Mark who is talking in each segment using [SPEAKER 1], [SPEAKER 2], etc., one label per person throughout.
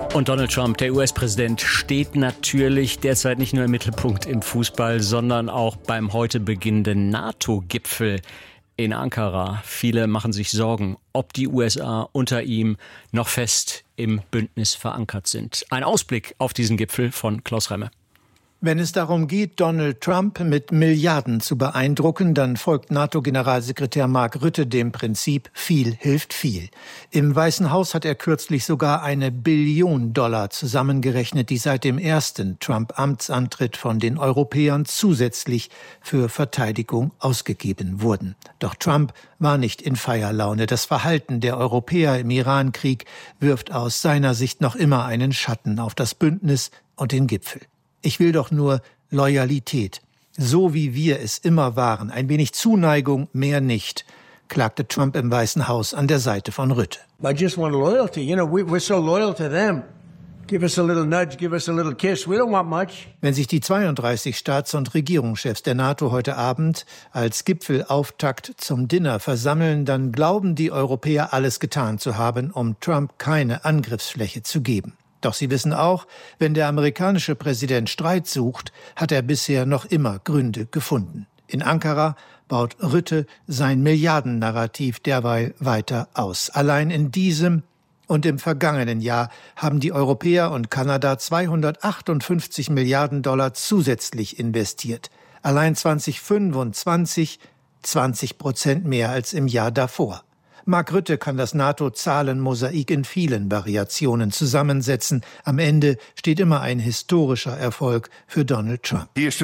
[SPEAKER 1] Und Donald Trump, der US-Präsident, steht natürlich derzeit nicht nur im Mittelpunkt im Fußball, sondern auch beim heute beginnenden NATO-Gipfel in Ankara. Viele machen sich Sorgen, ob die USA unter ihm noch fest im Bündnis verankert sind. Ein Ausblick auf diesen Gipfel von Klaus Remme.
[SPEAKER 2] Wenn es darum geht, Donald Trump mit Milliarden zu beeindrucken, dann folgt NATO-Generalsekretär Mark Rutte dem Prinzip, viel hilft viel. Im Weißen Haus hat er kürzlich sogar $1 Billion zusammengerechnet, die seit dem ersten Trump-Amtsantritt von den Europäern zusätzlich für Verteidigung ausgegeben wurden. Doch Trump war nicht in Feierlaune. Das Verhalten der Europäer im Iran-Krieg wirft aus seiner Sicht noch immer einen Schatten auf das Bündnis und den Gipfel. Ich will doch nur Loyalität, so wie wir es immer waren. Ein wenig Zuneigung, mehr nicht, klagte Trump im Weißen Haus an der Seite von Rutte.
[SPEAKER 3] I just want loyalty. You know, we're so loyal to them. Give us a little nudge, give us a little kiss. We don't want much.
[SPEAKER 2] Wenn sich die 32 Staats- und Regierungschefs der NATO heute Abend als Gipfelauftakt zum Dinner versammeln, dann glauben die Europäer, alles getan zu haben, um Trump keine Angriffsfläche zu geben. Doch sie wissen auch, wenn der amerikanische Präsident Streit sucht, hat er bisher noch immer Gründe gefunden. In Ankara baut Rutte sein Milliardennarrativ derweil weiter aus. Allein in diesem und im vergangenen Jahr haben die Europäer und Kanada $258 Milliarden zusätzlich investiert. Allein 2025 20% mehr als im Jahr davor. Mark Rutte kann das NATO-Zahlenmosaik in vielen Variationen zusammensetzen. Am Ende steht immer ein historischer Erfolg für Donald Trump. Er ist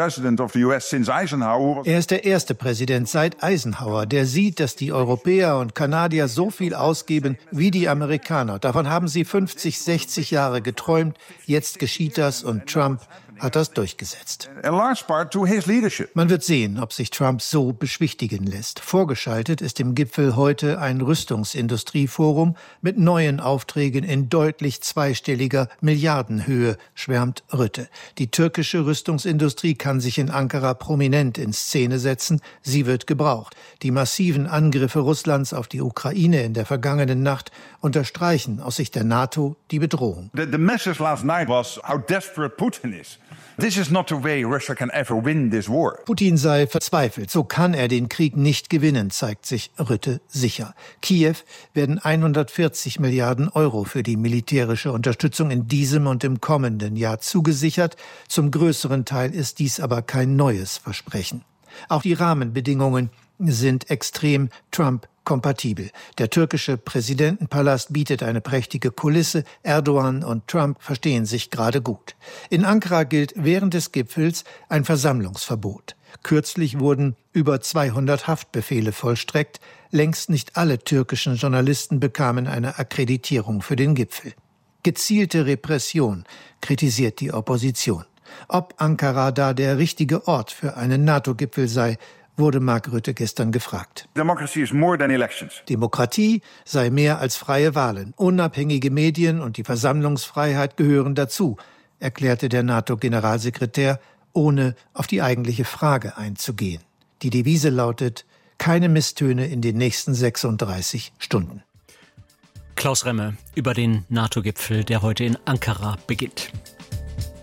[SPEAKER 2] der erste Präsident seit Eisenhower, der sieht, dass die Europäer und Kanadier so viel ausgeben wie die Amerikaner. Davon haben sie 50, 60 Jahre geträumt. Jetzt geschieht das und Trump hat das durchgesetzt. Man wird sehen, ob sich Trump so beschwichtigen lässt. Vorgeschaltet ist im Gipfel heute ein Rüstungsindustrieforum mit neuen Aufträgen in deutlich zweistelliger Milliardenhöhe, schwärmt Rutte. Die türkische Rüstungsindustrie kann sich in Ankara prominent in Szene setzen. Sie wird gebraucht. Die massiven Angriffe Russlands auf die Ukraine in der vergangenen Nacht unterstreichen aus Sicht der NATO die Bedrohung.
[SPEAKER 4] The message last night was how desperate Putin is. This is not the way Russia can ever win this war.
[SPEAKER 2] Putin sei verzweifelt. So kann er den Krieg nicht gewinnen, zeigt sich Rutte sicher. Kiew werden 140 Milliarden Euro für die militärische Unterstützung in diesem und im kommenden Jahr zugesichert. Zum größeren Teil ist dies aber kein neues Versprechen. Auch die Rahmenbedingungen sind extrem Trump-kompatibel. Der türkische Präsidentenpalast bietet eine prächtige Kulisse. Erdogan und Trump verstehen sich gerade gut. In Ankara gilt während des Gipfels ein Versammlungsverbot. Kürzlich wurden über 200 Haftbefehle vollstreckt. Längst nicht alle türkischen Journalisten bekamen eine Akkreditierung für den Gipfel. Gezielte Repression, kritisiert die Opposition. Ob Ankara da der richtige Ort für einen NATO-Gipfel sei, wurde Mark Rutte gestern gefragt. Demokratie sei mehr als freie Wahlen. Unabhängige Medien und die Versammlungsfreiheit gehören dazu, erklärte der NATO-Generalsekretär, ohne auf die eigentliche Frage einzugehen. Die Devise lautet, keine Misstöne in den nächsten 36 Stunden.
[SPEAKER 1] Klaus Remme über den NATO-Gipfel, der heute in Ankara beginnt.